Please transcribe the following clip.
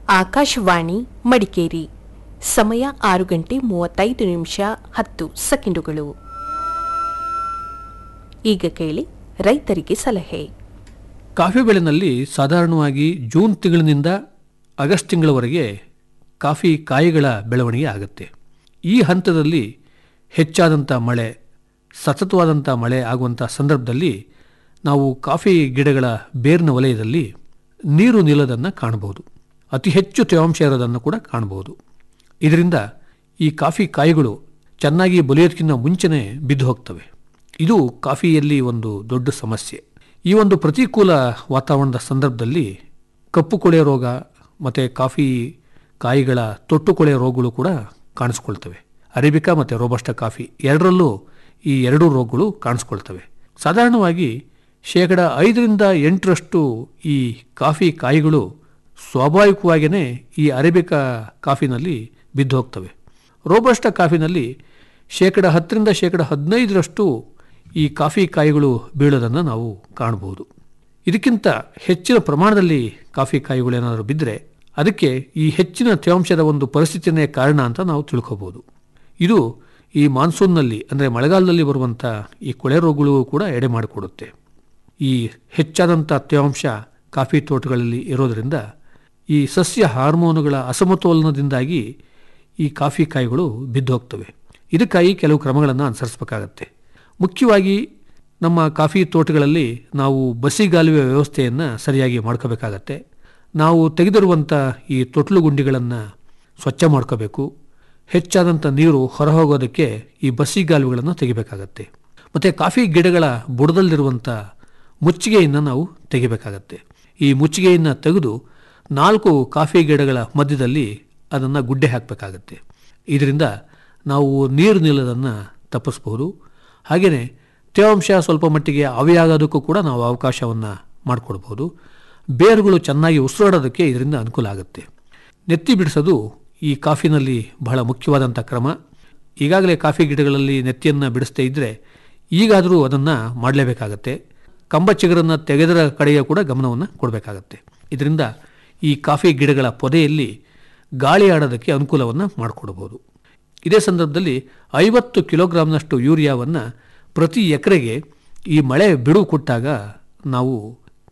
ಆಕಾಶವಾಣಿ ಮಡಿಕೇರಿ. ಸಮಯ 6:35 ಈಗ ಕೇಳಿ ರೈತರಿಗೆ ಸಲಹೆ. ಕಾಫಿ ಬೆಳೆನಲ್ಲಿ ಸಾಧಾರಣವಾಗಿ ಜೂನ್ ತಿಂಗಳಿನಿಂದ ಆಗಸ್ಟ್ ತಿಂಗಳವರೆಗೆ ಕಾಫಿ ಕಾಯಿಗಳ ಬೆಳವಣಿಗೆ ಆಗುತ್ತೆ. ಈ ಹಂತದಲ್ಲಿ ಹೆಚ್ಚಾದಂಥ ಮಳೆ, ಸತತವಾದಂಥ ಮಳೆ ಆಗುವಂಥ ಸಂದರ್ಭದಲ್ಲಿ ನಾವು ಕಾಫಿ ಗಿಡಗಳ ಬೇರಿನ ವಲಯದಲ್ಲಿ ನೀರು ನಿಲ್ಲೋದನ್ನು ಕಾಣಬಹುದು. ಅತಿ ಹೆಚ್ಚು ತೇವಾಂಶ ಇರೋದನ್ನು ಕೂಡ ಕಾಣಬಹುದು. ಇದರಿಂದ ಈ ಕಾಫಿ ಕಾಯಿಗಳು ಚೆನ್ನಾಗಿ ಬಲಿಯೋದಕ್ಕಿಂತ ಮುಂಚೆನೇ ಬಿದ್ದು ಹೋಗ್ತವೆ. ಇದು ಕಾಫಿಯಲ್ಲಿ ಒಂದು ದೊಡ್ಡ ಸಮಸ್ಯೆ. ಈ ಒಂದು ಪ್ರತಿಕೂಲ ವಾತಾವರಣದ ಸಂದರ್ಭದಲ್ಲಿ ಕಪ್ಪು ಕೊಳೆ ರೋಗ ಮತ್ತು ಕಾಫಿ ಕಾಯಿಗಳ ತೊಟ್ಟು ಕೊಳೆ ರೋಗಗಳು ಕೂಡ ಕಾಣಿಸ್ಕೊಳ್ತವೆ. ಅರೇಬಿಕಾ ಮತ್ತು ರೋಬಸ್ಟಾ ಕಾಫಿ ಎರಡರಲ್ಲೂ ಈ ಎರಡೂ ರೋಗಗಳು ಕಾಣಿಸ್ಕೊಳ್ತವೆ. ಸಾಧಾರಣವಾಗಿ 5-8% ಈ ಕಾಫಿ ಕಾಯಿಗಳು ಸ್ವಾಭಾವಿಕವಾಗಿಯೇ ಈ ಅರೇಬಿಕಾ ಕಾಫಿನಲ್ಲಿ ಬಿದ್ದು ಹೋಗ್ತವೆ. ರೋಬಸ್ಟಾ ಕಾಫಿನಲ್ಲಿ 10-15% ಈ ಕಾಫಿ ಕಾಯಿಗಳು ಬೀಳೋದನ್ನು ನಾವು ಕಾಣಬಹುದು. ಇದಕ್ಕಿಂತ ಹೆಚ್ಚಿನ ಪ್ರಮಾಣದಲ್ಲಿ ಕಾಫಿ ಕಾಯಿಗಳು ಏನಾದರೂ ಬಿದ್ದರೆ ಅದಕ್ಕೆ ಈ ಹೆಚ್ಚಿನ ತೇವಾಂಶದ ಒಂದು ಪರಿಸ್ಥಿತಿಯೇ ಕಾರಣ ಅಂತ ನಾವು ತಿಳ್ಕೋಬಹುದು. ಇದು ಈ ಮಾನ್ಸೂನ್ನಲ್ಲಿ ಅಂದರೆ ಮಳೆಗಾಲದಲ್ಲಿ ಬರುವಂಥ ಈ ಕೊಳೆ ರೋಗಗಳು ಕೂಡ ಎಡೆ ಮಾಡಿಕೊಡುತ್ತೆ. ಈ ಹೆಚ್ಚಾದಂಥ ತೇವಾಂಶ ಕಾಫಿ ತೋಟಗಳಲ್ಲಿ ಇರೋದರಿಂದ ಈ ಸಸ್ಯ ಹಾರ್ಮೋನುಗಳ ಅಸಮತೋಲನದಿಂದಾಗಿ ಈ ಕಾಫಿ ಕಾಯಿಗಳು ಬಿದ್ದು ಹೋಗ್ತವೆ. ಇದಕ್ಕಾಗಿ ಕೆಲವು ಕ್ರಮಗಳನ್ನು ಅನುಸರಿಸಬೇಕಾಗತ್ತೆ. ಮುಖ್ಯವಾಗಿ ನಮ್ಮ ಕಾಫಿ ತೋಟಗಳಲ್ಲಿ ನಾವು ಬಸಿಗಾಲುವೆ ವ್ಯವಸ್ಥೆಯನ್ನು ಸರಿಯಾಗಿ ಮಾಡ್ಕೋಬೇಕಾಗತ್ತೆ. ನಾವು ತೆಗೆದಿರುವಂಥ ಈ ತೊಟ್ಲು ಗುಂಡಿಗಳನ್ನು ಸ್ವಚ್ಛ ಮಾಡ್ಕೋಬೇಕು. ಹೆಚ್ಚಾದಂಥ ನೀರು ಹೊರಹೋಗೋದಕ್ಕೆ ಈ ಬಸಿಗಾಲುವೆಗಳನ್ನು ತೆಗಿಬೇಕಾಗತ್ತೆ. ಮತ್ತು ಕಾಫಿ ಗಿಡಗಳ ಬುಡದಲ್ಲಿರುವಂಥ ಮುಚ್ಚಿಗೆಯನ್ನು ನಾವು ತೆಗಿಬೇಕಾಗತ್ತೆ. ಈ ಮುಚ್ಚಿಗೆಯನ್ನು ತೆಗೆದು 4 ಕಾಫಿ ಗಿಡಗಳ ಮಧ್ಯದಲ್ಲಿ ಅದನ್ನು ಗುಡ್ಡೆ ಹಾಕಬೇಕಾಗತ್ತೆ. ಇದರಿಂದ ನಾವು ನೀರು ನಿಲ್ಲೋದನ್ನು ತಪ್ಪಿಸ್ಬೋದು. ಹಾಗೆಯೇ ತೇವಾಂಶ ಸ್ವಲ್ಪ ಮಟ್ಟಿಗೆ ಆವಿಯಾಗೋದಕ್ಕೂ ಕೂಡ ನಾವು ಅವಕಾಶವನ್ನು ಮಾಡಿಕೊಡ್ಬೋದು. ಬೇರುಗಳು ಚೆನ್ನಾಗಿ ಉಸಿರಾಡೋದಕ್ಕೆ ಇದರಿಂದ ಅನುಕೂಲ ಆಗುತ್ತೆ. ನೆತ್ತಿ ಬಿಡಿಸೋದು ಈ ಕಾಫಿನಲ್ಲಿ ಬಹಳ ಮುಖ್ಯವಾದಂಥ ಕ್ರಮ. ಈಗಾಗಲೇ ಕಾಫಿ ಗಿಡಗಳಲ್ಲಿ ನೆತ್ತಿಯನ್ನು ಬಿಡಿಸ್ತಾ ಇದ್ದರೆ ಈಗಾದರೂ ಅದನ್ನು ಮಾಡಲೇಬೇಕಾಗತ್ತೆ. ಕಂಬ ಚಿಗುರನ್ನು ತೆಗೆದರ ಕಡೆಯ ಕೂಡ ಗಮನವನ್ನು ಕೊಡಬೇಕಾಗತ್ತೆ. ಇದರಿಂದ ಈ ಕಾಫಿ ಗಿಡಗಳ ಪೊದೆಯಲ್ಲಿ ಗಾಳಿ ಆಡೋದಕ್ಕೆ ಅನುಕೂಲವನ್ನು ಮಾಡಿಕೊಡ್ಬೋದು. ಇದೇ ಸಂದರ್ಭದಲ್ಲಿ 50 ಕಿಲೋಗ್ರಾಮ್ನಷ್ಟು ಯೂರಿಯಾವನ್ನು ಪ್ರತಿ ಎಕರೆಗೆ ಈ ಮಳೆ ಬಿಡುವು ಕೊಟ್ಟಾಗ ನಾವು